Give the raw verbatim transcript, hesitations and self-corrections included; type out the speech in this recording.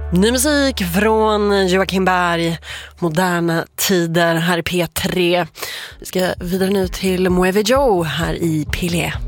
Ny musik från Joakim Berg, Moderna tider här i P tre. Vi ska vidare nu till Moeve Joe här i P tre.